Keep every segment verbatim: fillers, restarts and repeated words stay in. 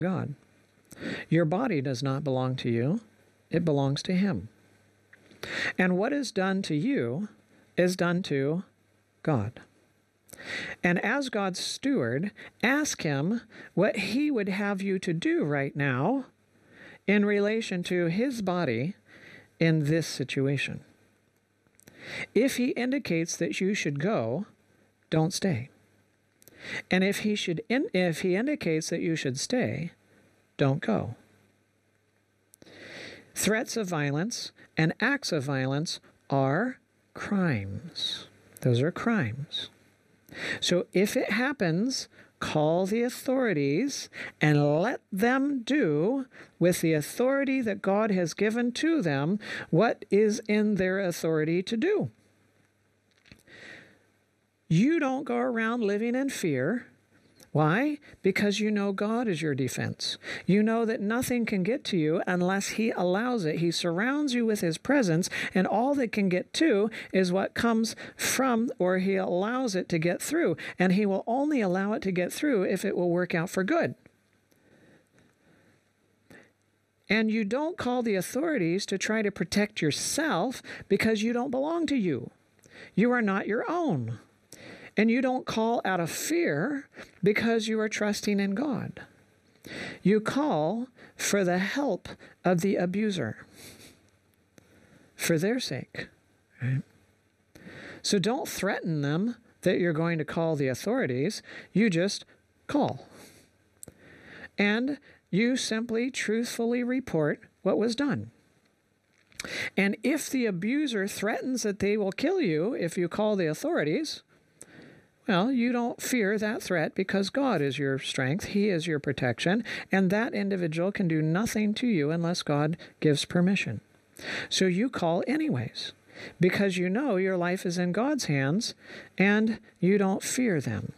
God. Your body does not belong to you. It belongs to Him. And what is done to you is done to God. And as God's steward, ask Him what He would have you to do right now in relation to His body in this situation. If He indicates that you should go, don't stay. And if he should in, if he indicates that you should stay, don't go. Threats of violence and acts of violence are crimes. Those are crimes. So if it happens, call the authorities and let them do with the authority that God has given to them what is in their authority to do. You don't go around living in fear. Why? Because you know God is your defense. You know that nothing can get to you unless He allows it. He surrounds you with His presence, and all that can get to is what comes from, or He allows it to get through. And He will only allow it to get through if it will work out for good. And you don't call the authorities to try to protect yourself because you don't belong to you. You are not your own. And you don't call out of fear because you are trusting in God. You call for the help of the abuser for their sake. Right? So don't threaten them that you're going to call the authorities. You just call. And you simply truthfully report what was done. And if the abuser threatens that they will kill you if you call the authorities, well, you don't fear that threat because God is your strength. He is your protection. And that individual can do nothing to you unless God gives permission. So you call anyways because you know your life is in God's hands and you don't fear them.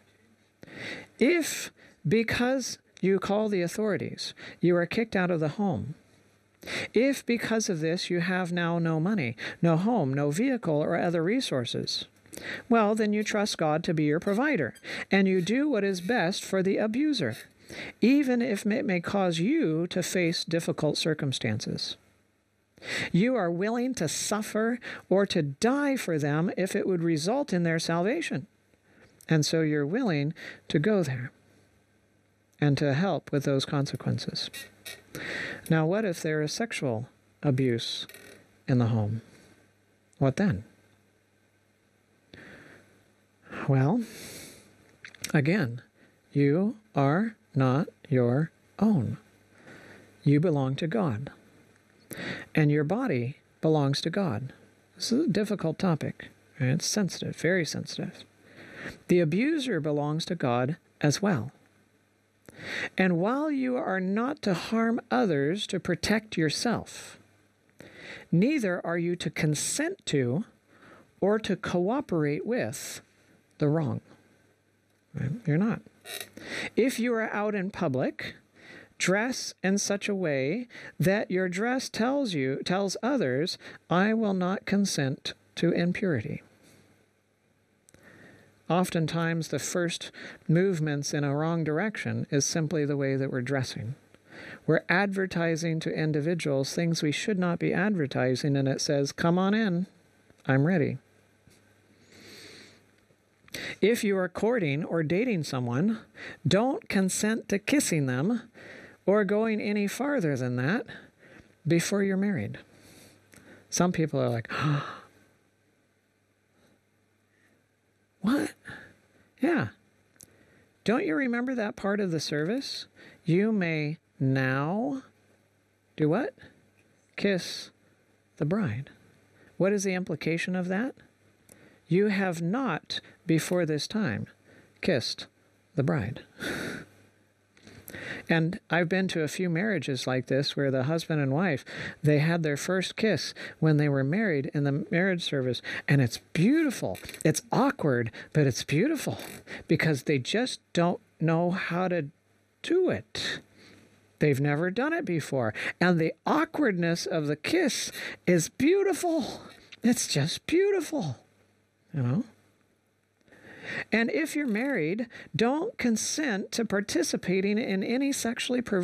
If, because you call the authorities, you are kicked out of the home, if because of this you have now no money, no home, no vehicle, or other resources, well, then you trust God to be your provider, and you do what is best for the abuser, even if it may cause you to face difficult circumstances. You are willing to suffer or to die for them if it would result in their salvation. And so you're willing to go there and to help with those consequences. Now, what if there is sexual abuse in the home? What then? Well, again, you are not your own. You belong to God. And your body belongs to God. This is a difficult topic. Right? It's sensitive, very sensitive. The abuser belongs to God as well. And while you are not to harm others to protect yourself, neither are you to consent to or to cooperate with the wrong. Right? You're not. If you are out in public, dress in such a way that your dress tells you, tells others, I will not consent to impurity. Oftentimes, the first movements in a wrong direction is simply the way that we're dressing. We're advertising to individuals things we should not be advertising, and it says, come on in, I'm ready. If you are courting or dating someone, don't consent to kissing them or going any farther than that before you're married. Some people are like, oh, what? Yeah. Don't you remember that part of the service? You may now do what? Kiss the bride. What is the implication of that? You have not, before this time, kissed the bride. And I've been to a few marriages like this where the husband and wife, they had their first kiss when they were married in the marriage service. And it's beautiful. It's awkward, but it's beautiful because they just don't know how to do it. They've never done it before. And the awkwardness of the kiss is beautiful. It's just beautiful, you know? And if you're married, don't consent to participating in any sexually perverted